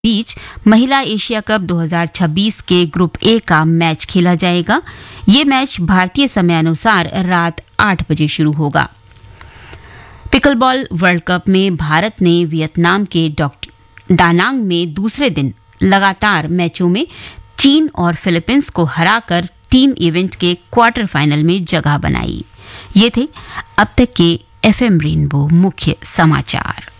बीच महिला Asia cup 2026 के group A का मैच खेला जाएगा। ये मैच भारतीय समय अनुसार रात 8 बजे शुरू होगा। पिकलबॉल वर्ल्ड कप में भारत ने वियतनाम के डानांग में दूसरे दिन लगातार मैचों में चीन और फिलीपींस को हराकर टीम इवेंट के क्वार्टर फाइनल में जगह बनाई। ये थे अब तक के एफएम रेनबो मुख्य समाचार।